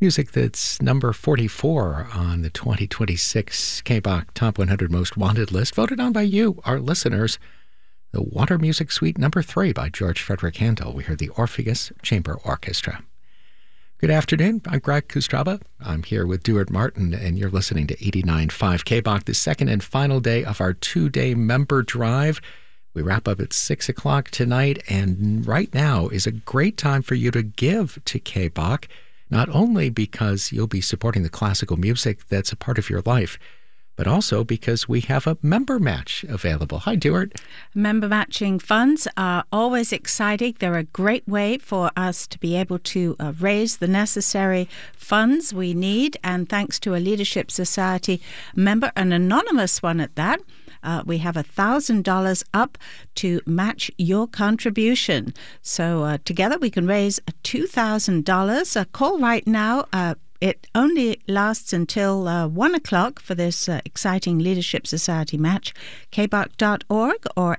Music that's number 44 on the 2026 KBOK Top 100 Most Wanted list, voted on by you, our listeners. The Water Music Suite number 3 by George Frederick Handel. We heard the Orpheus Chamber Orchestra. Good afternoon. I'm Greg Kustraba. I'm here with Duart Martin, and you're listening to 89.5 KBOK, the second and final day of our 2-day member drive. We wrap up at 6 o'clock tonight, and right now is a great time for you to give to KBOK, not only because you'll be supporting the classical music that's a part of your life, but also because we have a member match available. Hi, Duart. Member matching funds are always exciting. They're a great way for us to be able to raise the necessary funds we need. And thanks to a Leadership Society member, an anonymous one at that, we have $1,000 up to match your contribution. So together we can raise $2,000. Call right now. It only lasts until 1 o'clock for this exciting Leadership Society match. kbok.org or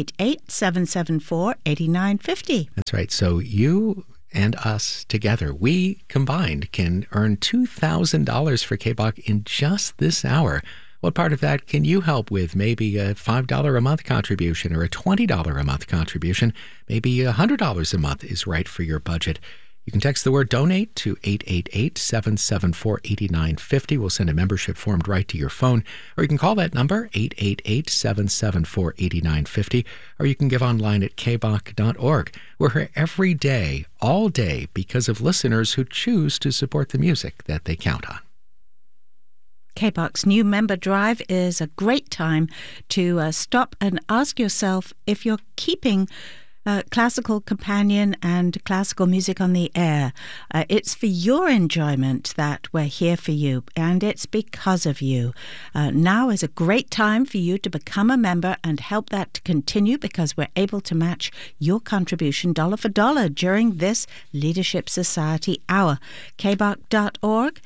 888-774-8950. That's right. So you and us together, we combined can earn $2,000 for KBOK in just this hour. What part of that can you help with? Maybe a $5 a month contribution or a $20 a month contribution. Maybe $100 a month is right for your budget. You can text the word donate to 888-774-8950. We'll send a membership form right to your phone. Or you can call that number, 888-774-8950. Or you can give online at kbok.org. We're here every day, all day, because of listeners who choose to support the music that they count on. KBOK's new member drive is a great time to stop and ask yourself if you're keeping classical companion and classical music on the air. It's for your enjoyment that we're here for you, and it's because of you. Now is a great time for you to become a member and help that to continue, because we're able to match your contribution dollar for dollar during this Leadership Society hour. kbok.org,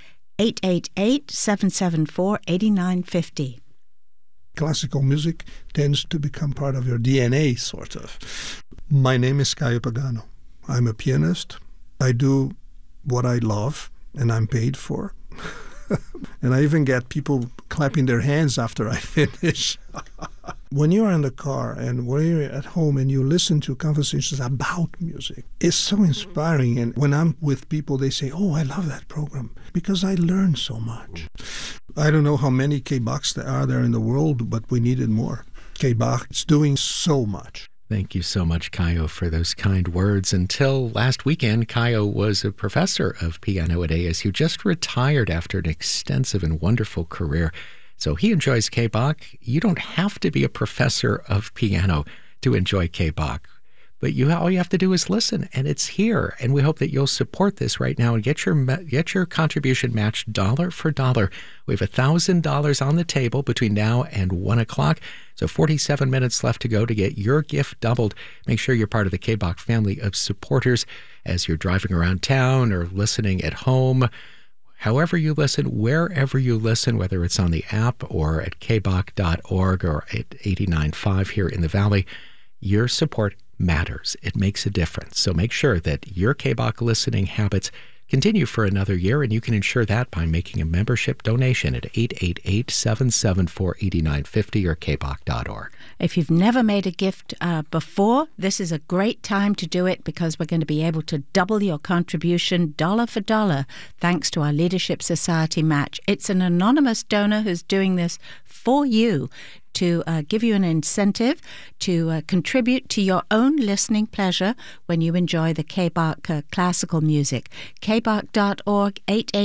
888-774-8950. Classical music tends to become part of your DNA, sort of. My name is Caio Pagano. I'm a pianist. I do what I love, and I'm paid for. And I even get people clapping their hands after I finish. When you're in the car and when you're at home and you listen to conversations about music, it's so inspiring. And when I'm with people, they say, "Oh, I love that program," because I learn so much. I don't know how many KBOKs there are there in the world, but we needed more. KBOK is doing so much. Thank you so much, Caio, for those kind words. Until last weekend, Caio was a professor of piano at ASU, just retired after an extensive and wonderful career. So he enjoys KBOK. You don't have to be a professor of piano to enjoy KBOK. But all you have to do is listen, and it's here. And we hope that you'll support this right now and get your contribution matched dollar for dollar. We have $1,000 on the table between now and 1 o'clock. So 47 minutes left to go to get your gift doubled. Make sure you're part of the KBOK family of supporters as you're driving around town or listening at home. However you listen, wherever you listen, whether it's on the app or at kbok.org or at 89.5 here in the Valley, your support matters. It makes a difference. So make sure that your KBOK listening habits continue for another year, and you can ensure that by making a membership donation at 888-774-8950 or kbok.org. If you've never made a gift before, this is a great time to do it, because we're going to be able to double your contribution dollar for dollar thanks to our Leadership Society match. It's an anonymous donor who's doing this for you to give you an incentive to contribute to your own listening pleasure when you enjoy the KBOK classical music. kbok.org,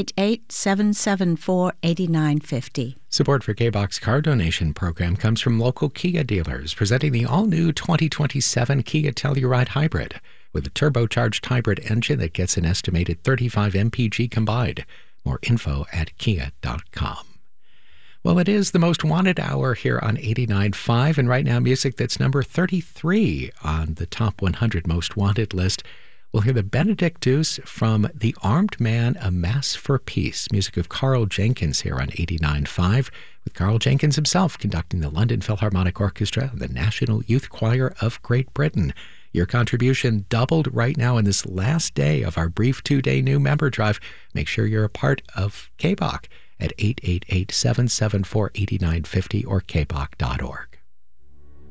888-774-8950. Support for KBOK's car donation program comes from local Kia dealers, presenting the all-new 2027 Kia Telluride Hybrid with a turbocharged hybrid engine that gets an estimated 35 mpg combined. More info at kia.com. Well, it is the most wanted hour here on 89.5, and right now music that's number 33 on the top 100 most wanted list. We'll hear the Benedictus from The Armed Man, A Mass for Peace, music of Carl Jenkins here on 89.5, with Carl Jenkins himself conducting the London Philharmonic Orchestra and the National Youth Choir of Great Britain. Your contribution doubled right now in this last day of our brief 2-day new member drive. Make sure you're a part of KBOC at 888-774-8950 or kbok.org.